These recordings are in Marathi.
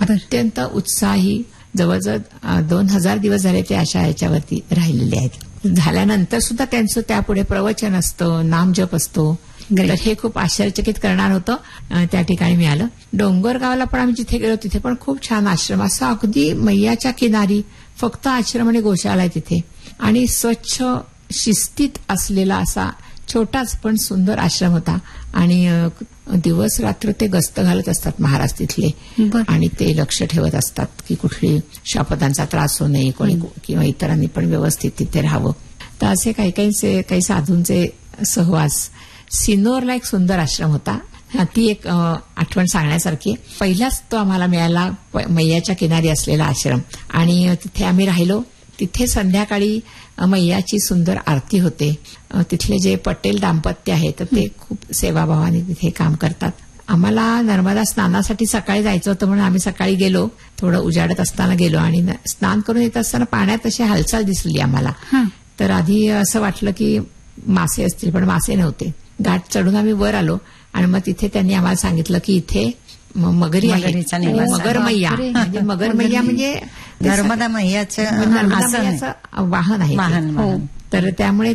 अत्यंत उत्साही, जवळजवळ 2000 दिवस झाले ते अशा याच्यावरती राहिलेले आहेत. झाल्यानंतर सुद्धा त्यांचं त्यापुढे प्रवचन असतं, नामजप असतो. तर हे खूप आश्चर्यचकित करणार होतं. त्या ठिकाणी मिळालं. डोंगरगावला पण आम्ही जिथे गेलो तिथे पण खूप छान आश्रम, असा अगदी मैयाच्या किनारी फक्त आश्रम आणि गोशाळा आहे तिथे, आणि स्वच्छ शिस्तीत असलेला असा छोटाच पण सुंदर आश्रम होता. आणि दिवस रात्र ते गस्त घालत असतात महाराज तिथले, आणि ते लक्ष ठेवत असतात की कुठली श्वापदांचा त्रास होऊ नये, कोणी किंवा इतरांनी पण व्यवस्थित तिथे राहावं. तर असे काही साधूंचे सहवास. सिनोरला एक सुंदर आश्रम होता, ती एक आठवण सांगण्यासारखी. पहिलाच तो आम्हाला मिळाला मैयाच्या किनारी असलेला आश्रम, आणि तिथे आम्ही राहिलो. तिथे संध्याकाळी मैयाची सुंदर आरती होते. तिथले जे पटेल दाम्पत्य आहे तर ते खूप सेवाभावाने तिथे काम करतात. आम्हाला नर्मदा स्नानासाठी सकाळी जायचं होतं म्हणून आम्ही सकाळी गेलो, थोडं उजाडत असताना गेलो, आणि स्नान करून येत असताना पाण्यात अशी हालचाल दिसली आम्हाला. तर आधी असं वाटलं की मासे असतील, पण मासे नव्हते. घाट चढून आम्ही वर आलो, आणि मग तिथे त्यांनी आम्हाला सांगितलं की इथे मगरी आहे, मगरमय्या. म्हणजे मगरमय्या म्हणजे नर्मदा मैयाचं वाहन आहे. तर त्यामुळे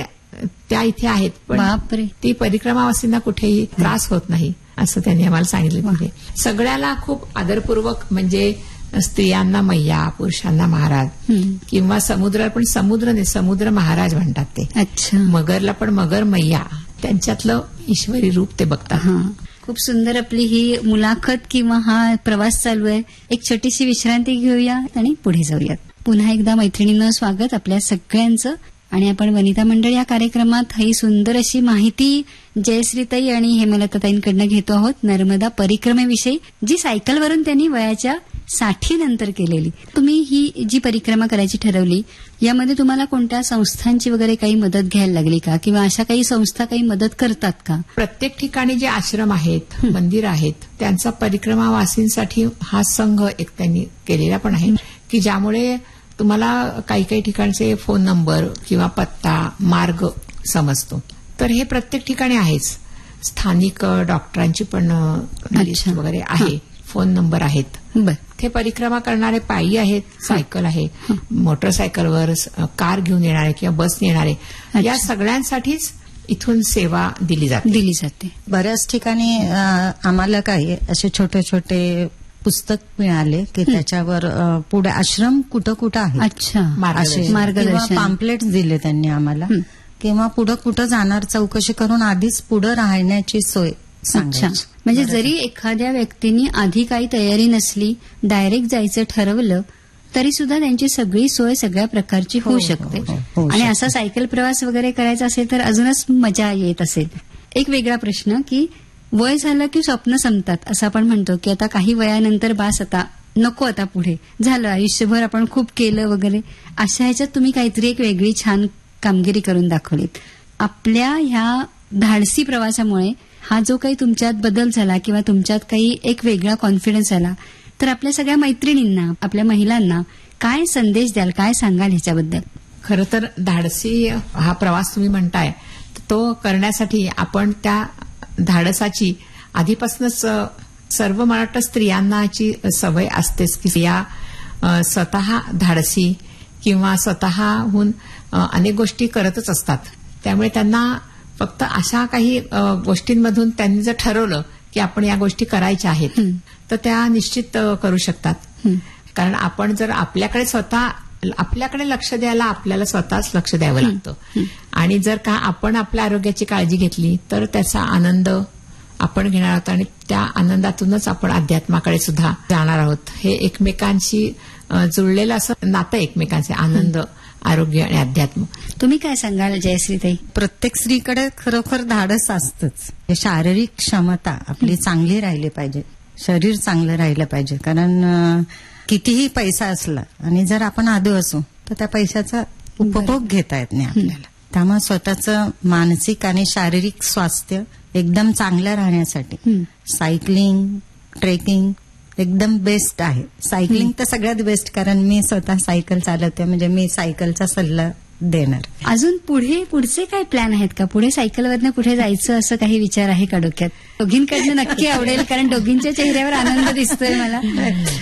त्या इथे आहेत, पण ती परिक्रमावासींना कुठेही त्रास होत नाही असं त्यांनी आम्हाला सांगितलं. तिथे सगळ्याला खूप आदरपूर्वक, म्हणजे स्त्रियांना मैया, पुरुषांना महाराज, किंवा समुद्राला पण समुद्र नाही, समुद्र महाराज म्हणतात ते. अच्छा. मगरला पण मगर मैया, त्यांच्यातलं ईश्वरी रूप ते बघतात. खूप सुंदर आपली ही मुलाखत किंवा हा प्रवास चालू आहे. एक छोटीशी विश्रांती घेऊया आणि पुढे जाऊयात. पुन्हा एकदा मैत्रिणींना स्वागत आपल्या सगळ्यांचं. आणि आपण वनिता मंडळ या कार्यक्रमात ही सुंदर अशी माहिती जयश्रीताई आणि हेमलताताईंकडनं घेतो आहोत नर्मदा परिक्रमेविषयी, जी सायकलवरून त्यांनी वयाच्या 60 नंतर केलेली. तुम्ही ही जी परिक्रमा करायची ठरवली, यामध्ये तुम्हाला कोणत्या संस्थांची वगैरे काही मदत घ्यायला लागली का, किंवा अशा काही संस्था काही मदत करतात का? प्रत्येक ठिकाणी जे आश्रम आहेत, मंदिर आहेत, त्यांचा परिक्रमावासींसाठी हा संघ एक त्यांनी केलेला पण आहे, की ज्यामुळे तुम्हाला काही काही ठिकाणचे फोन नंबर किंवा पत्ता, मार्ग समजतो. तर हे प्रत्येक ठिकाणी आहेच. स्थानिक डॉक्टरांची पण लिस्ट वगैरे आहे, फोन नंबर आहेत. ते परिक्रमा करणारे पायी आहेत, सायकल आहे, मोटरसायकलवर, कार घेऊन येणारे किंवा बसने येणारे, या सगळ्यांसाठीच इथून सेवा दिली जाते. बऱ्याच ठिकाणी आम्हाला काही असे छोटे छोटे पुस्तक मिळाले की त्याच्यावर पुढे आश्रम कुठं कुठं आहे, अच्छा, मार्गदर्शन, पॅम्पलेट्स दिले त्यांनी आम्हाला, किंवा पुढं कुठं जाणार चौकशी करून आधीच पुढं राहण्याची सोय. अच्छा, म्हणजे जरी एखाद्या व्यक्तीने आधी काही तयारी नसली, डायरेक्ट जायचं ठरवलं, तरी सुद्धा त्यांची सगळी सोय सगळ्या प्रकारची होऊ शकते. आणि असा सायकल प्रवास वगैरे करायचा असेल तर अजूनच मजा येत असेल. एक वेगळा प्रश्न की वय झालं की स्वप्न संपतात, असं आपण म्हणतो की आता काही वयानंतर बास, आता नको, आता पुढे झालं, आयुष्यभर आपण खूप केलं वगैरे. अशा ह्याच्यात तुम्ही काहीतरी एक वेगळी छान कामगिरी करून दाखवलीत. आपल्या ह्या धाडसी प्रवासामुळे हा जो काही तुमच्यात बदल झाला किंवा तुमच्यात काही एक वेगळा कॉन्फिडन्स आला, तर आपल्या सगळ्या मैत्रिणींना, आपल्या महिलांना काय संदेश द्याल, काय सांगाल ह्याच्याबद्दल? खरं तर धाडसी हा प्रवास तुम्ही म्हणताय, तो करण्यासाठी आपण त्या धाडसाची आधीपासूनच सर्व मला वाटतं स्त्रियांनाची सवय असतेच की या स्वतः धाडसी किंवा स्वतःहून अनेक गोष्टी करतच असतात. त्यामुळे त्यांना फक्त अशा काही गोष्टींमधून त्यांनी जर ठरवलं की आपण या गोष्टी करायच्या आहेत तर त्या निश्चित करू शकतात. कारण आपण जर आपल्याकडे लक्ष द्यायला आपल्याला स्वतःच लक्ष द्यावं लागतं. आणि जर का आपण आपल्या आरोग्याची काळजी घेतली तर त्याचा आनंद आपण घेणार आहोत, आणि त्या आनंदातूनच आपण अध्यात्माकडे सुद्धा जाणार आहोत. हे एकमेकांशी जुळलेलं असं नातं, एकमेकांचे आनंद, आरोग्य आणि अध्यात्म. तुम्ही काय सांगाल जयश्रीताई? प्रत्येक स्त्रीकडे खरोखर धाडस असतंच. शारीरिक क्षमता आपली चांगली राहिली पाहिजे, शरीर चांगलं राहिलं पाहिजे. कारण कितीही पैसा असला आणि जर आपण आदू असू तर त्या पैशाचा उपभोग घेता येत नाही आपल्याला. त्यामुळे स्वतःचं मानसिक आणि शारीरिक स्वास्थ्य एकदम चांगलं राहण्यासाठी सायकलिंग, ट्रेकिंग एकदम बेस्ट आहे. सायकलिंग तर सगळ्यात बेस्ट, कारण मी स्वतः सायकल चालवते, म्हणजे मी सायकलचा सल्ला देणार. अजून पुढचे काय प्लॅन आहेत का? पुढे सायकलवरनं कुठे जायचं असं काही विचार आहे का डोक्यात? दोघींकडनं नक्की आवडेल, कारण दोघींच्या चेहऱ्यावर आनंद दिसतोय मला.